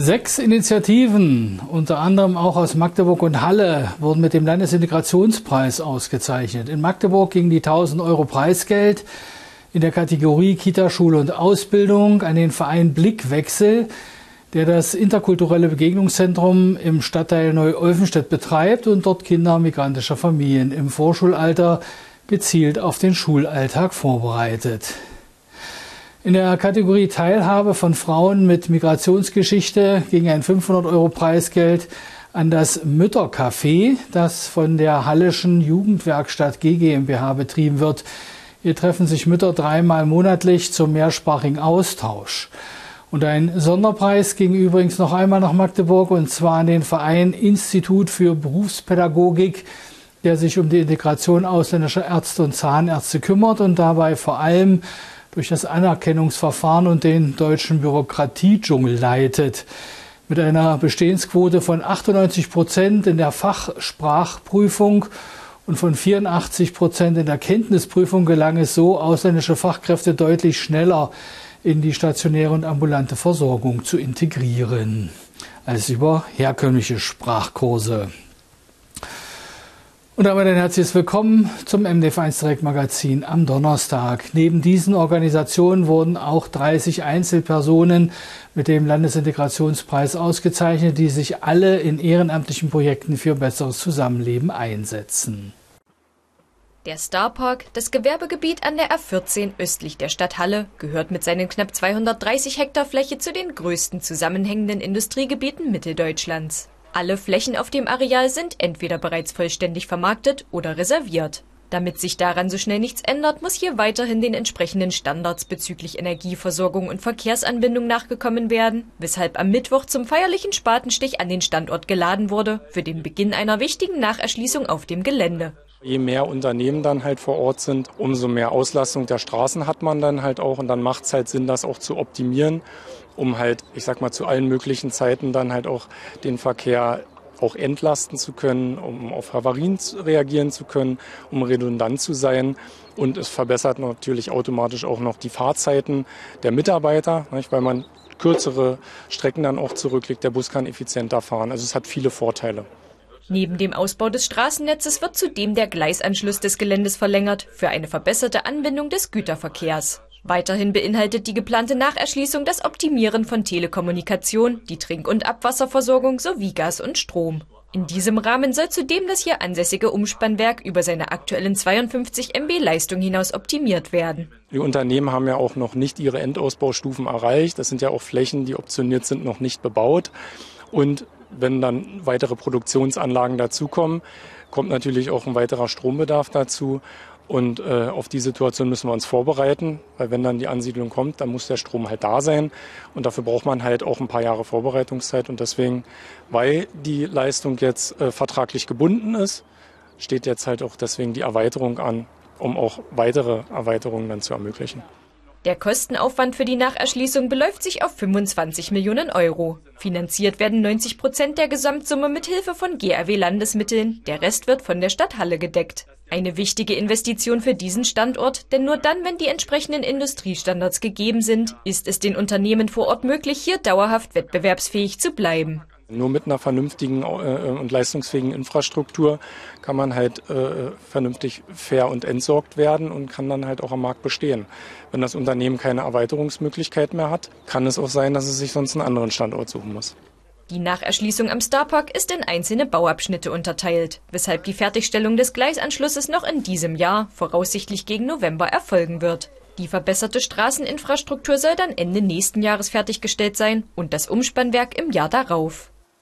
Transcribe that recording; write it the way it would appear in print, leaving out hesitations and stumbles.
6 Initiativen, unter anderem auch aus Magdeburg und Halle, wurden mit dem Landesintegrationspreis ausgezeichnet. In Magdeburg ging die 1.000 Euro Preisgeld in der Kategorie Kita, Schule und Ausbildung an den Verein Blickwechsel, der das interkulturelle Begegnungszentrum im Stadtteil Neu-Olfenstedt betreibt und dort Kinder migrantischer Familien im Vorschulalter gezielt auf den Schulalltag vorbereitet. In der Kategorie Teilhabe von Frauen mit Migrationsgeschichte ging ein 500 Euro Preisgeld an das Müttercafé, das von der Halleschen Jugendwerkstatt GmbH betrieben wird. Hier treffen sich Mütter 3-mal monatlich zum mehrsprachigen Austausch. Und ein Sonderpreis ging übrigens noch einmal nach Magdeburg, und zwar an den Verein Institut für Berufspädagogik, der sich um die Integration ausländischer Ärzte und Zahnärzte kümmert und dabei vor allem durch das Anerkennungsverfahren und den deutschen Bürokratiedschungel leitet. Mit einer Bestehensquote von 98% in der Fachsprachprüfung und von 84% in der Kenntnisprüfung gelang es so, ausländische Fachkräfte deutlich schneller in die stationäre und ambulante Versorgung zu integrieren, als über herkömmliche Sprachkurse. Und damit ein herzliches Willkommen zum MDF1 Direktmagazin am Donnerstag. Neben diesen Organisationen wurden auch 30 Einzelpersonen mit dem Landesintegrationspreis ausgezeichnet, die sich alle in ehrenamtlichen Projekten für besseres Zusammenleben einsetzen. Der Starpark, das Gewerbegebiet an der R14 östlich der Stadt Halle, gehört mit seinen knapp 230 Hektar Fläche zu den größten zusammenhängenden Industriegebieten Mitteldeutschlands. Alle Flächen auf dem Areal sind entweder bereits vollständig vermarktet oder reserviert. Damit sich daran so schnell nichts ändert, muss hier weiterhin den entsprechenden Standards bezüglich Energieversorgung und Verkehrsanbindung nachgekommen werden, weshalb am Mittwoch zum feierlichen Spatenstich an den Standort geladen wurde für den Beginn einer wichtigen Nacherschließung auf dem Gelände. Je mehr Unternehmen dann halt vor Ort sind, umso mehr Auslastung der Straßen hat man dann halt auch, und dann macht es halt Sinn, das auch zu optimieren, um halt, ich sag mal, zu allen möglichen Zeiten dann halt auch den Verkehr auch entlasten zu können, um auf Havarien reagieren zu können, um redundant zu sein. Und es verbessert natürlich automatisch auch noch die Fahrzeiten der Mitarbeiter, nicht, weil man kürzere Strecken dann auch zurücklegt. Der Bus kann effizienter fahren. Also es hat viele Vorteile. Neben dem Ausbau des Straßennetzes wird zudem der Gleisanschluss des Geländes verlängert für eine verbesserte Anbindung des Güterverkehrs. Weiterhin beinhaltet die geplante Nacherschließung das Optimieren von Telekommunikation, die Trink- und Abwasserversorgung sowie Gas und Strom. In diesem Rahmen soll zudem das hier ansässige Umspannwerk über seine aktuellen 52 MB Leistung hinaus optimiert werden. Die Unternehmen haben ja auch noch nicht ihre Endausbaustufen erreicht. Das sind ja auch Flächen, die optioniert sind, noch nicht bebaut. Und wenn dann weitere Produktionsanlagen dazukommen, kommt natürlich auch ein weiterer Strombedarf dazu. Und auf die Situation müssen wir uns vorbereiten, weil wenn dann die Ansiedlung kommt, dann muss der Strom halt da sein. Und dafür braucht man halt auch ein paar Jahre Vorbereitungszeit. Und deswegen, weil die Leistung jetzt vertraglich gebunden ist, steht jetzt halt auch deswegen die Erweiterung an, um auch weitere Erweiterungen dann zu ermöglichen. Der Kostenaufwand für die Nacherschließung beläuft sich auf 25 Millionen Euro. Finanziert werden 90% der Gesamtsumme mit Hilfe von GRW-Landesmitteln. Der Rest wird von der Stadt Halle gedeckt. Eine wichtige Investition für diesen Standort, denn nur dann, wenn die entsprechenden Industriestandards gegeben sind, ist es den Unternehmen vor Ort möglich, hier dauerhaft wettbewerbsfähig zu bleiben. Nur mit einer vernünftigen und leistungsfähigen Infrastruktur kann man halt vernünftig fair und entsorgt werden und kann dann halt auch am Markt bestehen. Wenn das Unternehmen keine Erweiterungsmöglichkeit mehr hat, kann es auch sein, dass es sich sonst einen anderen Standort suchen muss. Die Nacherschließung am Starpark ist in einzelne Bauabschnitte unterteilt, weshalb die Fertigstellung des Gleisanschlusses noch in diesem Jahr, voraussichtlich gegen November, erfolgen wird. Die verbesserte Straßeninfrastruktur soll dann Ende nächsten Jahres fertiggestellt sein und das Umspannwerk im Jahr darauf.